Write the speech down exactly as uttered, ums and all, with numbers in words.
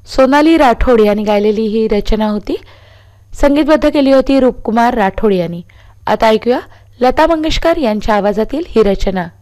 सोनाली राठोड यांनी गायलेली ही रचना होती. संगीतबद्ध केली होती रूपकुमार राठोड यांनी. आता ऐकूया लता मंगेशकर यांच्या आवाजातील ही रचना.